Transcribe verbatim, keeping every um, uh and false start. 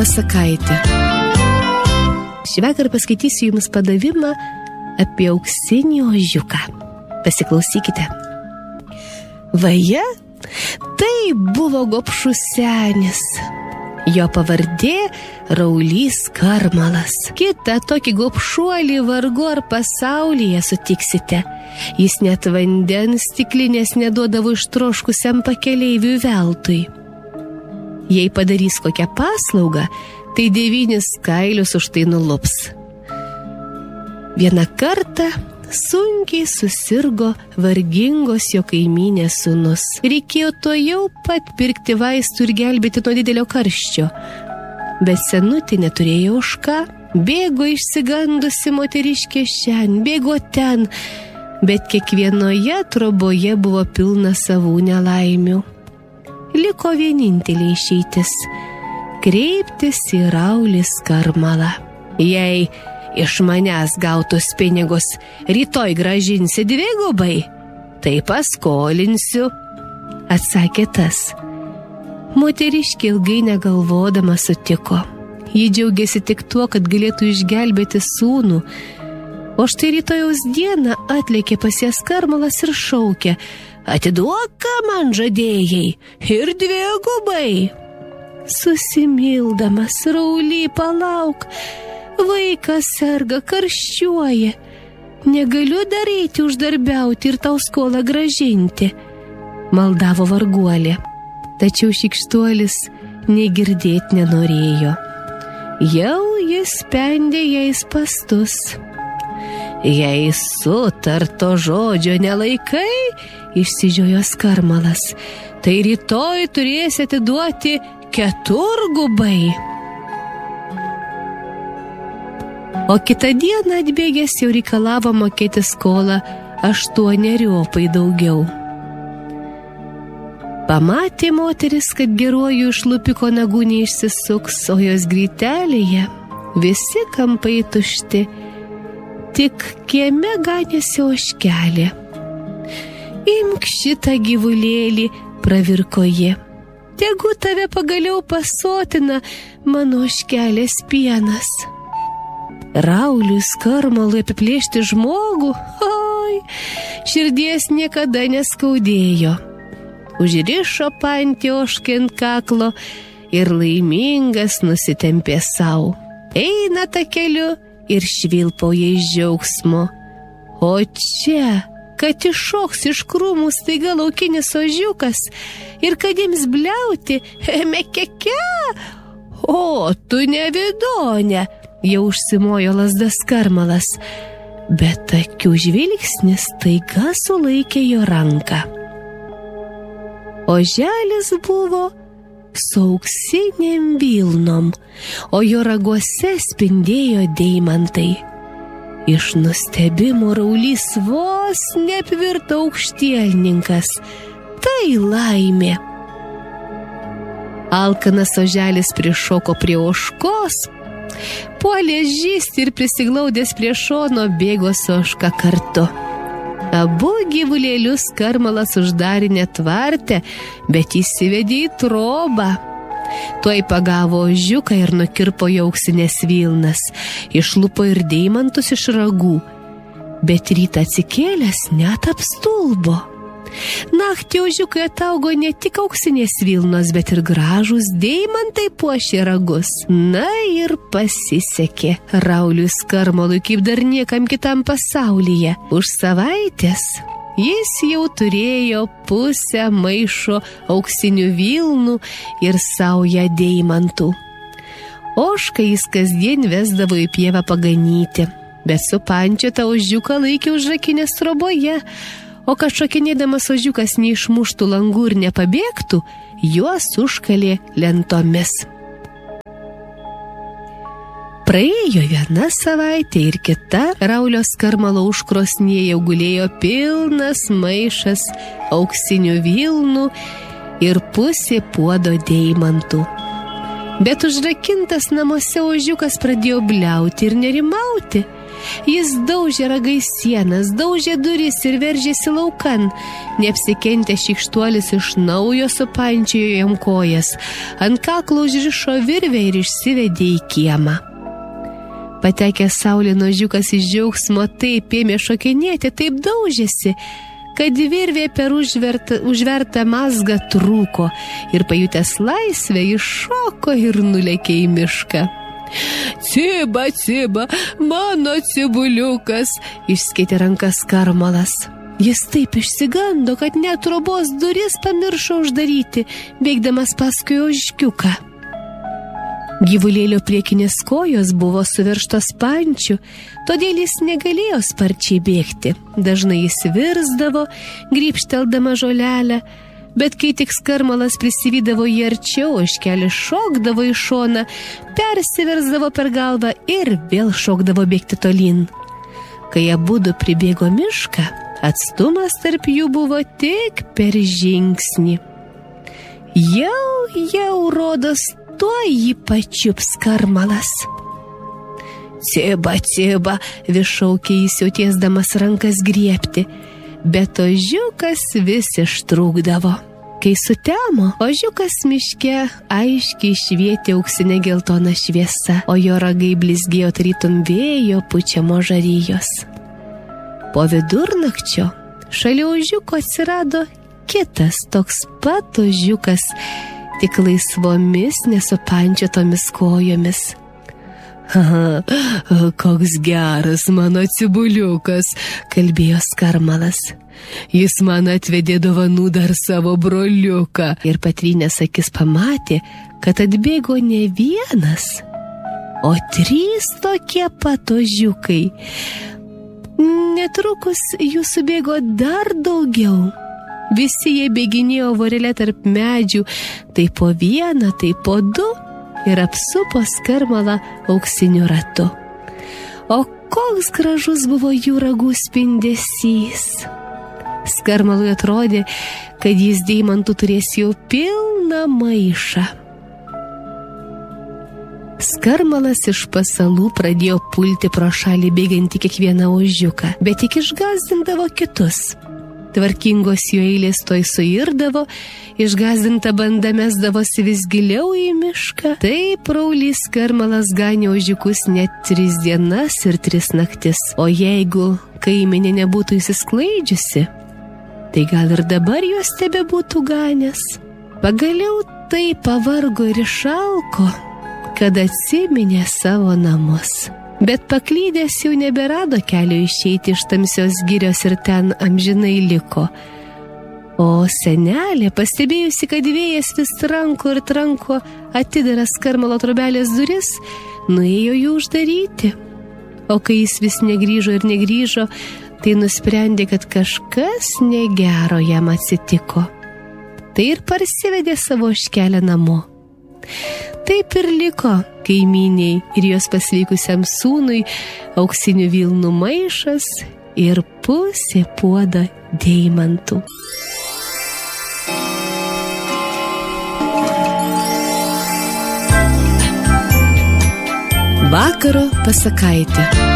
pasakaitė. Šįvakar paskaitysiu jums padavimą apie auksinį ožiuką. Pasiklausykite. Vaja, tai buvo gobšus senis. Jo pavardė Raulys Karmalas. Kita tokį gobšuolį vargu ar pasaulyje sutiksite. Jis net vandens stiklinės neduodavo ištroškusiam pakeleiviui veltui. Jei padarys kokią paslaugą, tai devynis kailius už tai nulups. Vieną kartą sunkiai susirgo vargingos jo kaimynės sūnus. Reikėjo to jau pat pirkti vaistų ir gelbėti nuo didelio karščio. Bet senutė neturėjo už ką. Bėgo išsigandusi moteriškė šen, bėgo ten, bet kiekvienoje troboje buvo pilna savų nelaimių. Liko vienintelė išeitis – kreiptis į Raulį Karmalą. Jei iš manęs gautus pinigus rytoj grąžinsi dvigubai, tai paskolinsiu, atsakė tas. Moteriškė ilgai negalvodama sutiko. Ji džiaugiasi tik tuo, kad galėtų išgelbėti sūnų. O štai rytojaus dieną atlėkė pas jas Karmalas ir šaukė: atiduok, ką man žadėjai, ir dvigubai. Susimildamas: Rauly, palauk, vaikas serga, karščiuoja. Negaliu dar eiti uždarbiauti ir tau skolą grąžinti, maldavo varguolė. Tačiau šykštuolis negirdėt nenorėjo. Jau jis spendė jai spastus. Jei sutarto žodžio nelaikai, išsižiojo Karmalas, tai rytoj turėsi atiduoti keturgubai. O kitą dieną atbėgęs jau reikalavo mokėti skolą aštuoneriopai daugiau. Pamatė moteris, kad geruoju iš lupiko nagų neišsisuks, o jos grytelėje visi kampai tušti, tik kieme ganėsi ožkelė. Imk šitą gyvulėlį, pravirko ji. Tegu tave pagaliau pasotina mano ožkelės pienas. Rauliui Karmalui apiplėšti žmogų, oi, širdies niekada neskaudėjo. Užrišo pantį ožkę ant kaklo ir laimingas nusitempė sau. Eina takeliu ir švilpauja iš džiaugsmo. O čia, kad iššoks iš krūmų staiga laukinis ožiukas ir kad ims bliauti, mekeke. O, tu ne vidonė, jau užsimojo lazdas Karmalas, bet akių žvilgsnis staiga sulaikė jo ranką. Oželis buvo su auksinėm vilnom, o jo raguose spindėjo deimantai. Iš nustebimo Raulys vos neapvirto aukštielninkas. Tai laimė. Alkanas oželis prišoko prie ožkos, puolė žysti ir prisiglaudęs prie šono bėgo su ožka kartu. Abu gyvulėlius Karmalas uždarė netvarte, bet įsivedė į trobą. Tuoj pagavo ožiuką ir nukirpo jo auksinės vilnas, išlupo ir deimantus iš ragų, bet rytą atsikėlęs net apstulbo. Naktį ožiukai ataugo ne tik auksinės vilnos, bet ir gražūs deimantai puošė ragus. Na ir pasisekė Rauliui Karmalui kaip dar niekam kitam pasaulyje. Už savaitės jis jau turėjo pusę maišo auksinių vilnų ir saują deimantų. Ožką jis kasdien vesdavo į pievą paganyti, bet supančiotą ožiuką laikė užrakinės troboje. O kad šokinėdamas ožiukas neišmuštų langų ir nepabėgtų, juos užkalė lentomis. Praėjo viena savaitė ir kita, Raulio Karmalo užkrosnėje gulėjo pilnas maišas auksinių vilnų ir pusė puodo deimantų. Bet užrakintas namuose ožiukas pradėjo bliauti ir nerimauti. Jis daužė ragais sienas, daužė duris ir veržėsi laukan. Neapsikentė šykštuolis iš naujo supančiojo jam kojas, ant kaklo užrišo virvę ir išsivedė į kiemą. Patekęs saulėn ožiukas iš džiaugsmo taip ėmė šokinėti, taip daužėsi, kad virvė per užvertą, užvertą mazgą trūko ir pajutęs laisvę iššoko ir nulėkė į mišką. Ciba, ciba, mano cibuliukas, išskėtė rankas Skarmalas. Jis taip išsigando, kad net trobos duris pamiršo uždaryti, bėgdamas paskui ožkiuką. Gyvulėlio priekinės kojos buvo suveržtos pančių, todėl jis negalėjo sparčiai bėgti. Dažnai jis virsdavo, grybšteldama žolelę, bet kai tik Skarmalas prisivydavo jį arčiau, ožkelis šokdavo į šoną, persiversdavo per galvą ir vėl šokdavo bėgti tolyn. Kai abudu pribėgo mišką, atstumas tarp jų buvo tik per žingsnį. Jau, jau rodos, tuoj jį pačiups Skarmalas. Ciba, ciba, vis šaukė jis jau tiesdamas rankas griebti, bet ožiukas vis ištrūkdavo. Kai sutemo, ožiukas miške aiškiai švietė auksinė geltona šviesa, o jo ragai blizgėjo tarytum vėjo pučiamo žarijos. Po vidurnakčio šalia ožiuko atsirado kitas toks pat ožiukas, tik laisvomis nesupančiotomis kojomis. Aha, koks geras mano cibuliukas, kalbėjo Skarmalas. Jis man atvedė dovanų dar savo broliuką. Ir patrynęs akis pamatė, kad atbėgo ne vienas, o trys tokie pat ožiukai. Netrukus jų subėgo dar daugiau. Visi jie bėginėjo vorele tarp medžių, tai po vieną, tai po du, ir apsupo Skarmalą auksiniu ratu. O koks gražus buvo jų ragų spindesys! Skarmalui atrodė, kad jis deimantų turės jau pilną maišą. Skarmalas iš pasalų pradėjo pulti pro šalį bėgantį kiekvieną ožiuką, bet tik išgąsdindavo kitus. Tvarkingos jo eilės toj suirdavo, išgąsdinta banda mesdavosi vis giliau į mišką. Taip Raulys Skarmalas ganė ožiukus net tris dienas ir tris naktis. O jeigu kaimenė nebūtų įsisklaidžiusi, tai gal ir dabar juos tebe būtų ganęs. Pagaliau tai pavargo ir išalko, kad atsiminė savo namus. Bet paklydęs jau neberado kelio išeiti iš tamsios girios ir ten amžinai liko. O senelė, pastebėjusi, kad vėjas vis tranko ir tranko atidara Skarmalo trobelės duris, nuėjo jų uždaryti. O kai jis vis negrįžo ir negrįžo, tai nusprendė, kad kažkas negero jam atsitiko. Tai ir parsivedė savo ožkelę namo. Taip ir liko kaimyniai ir jos pasveikusiam sūnui auksinių vilnų maišas ir pusė puodo deimantų. Vakaro pasakaitė.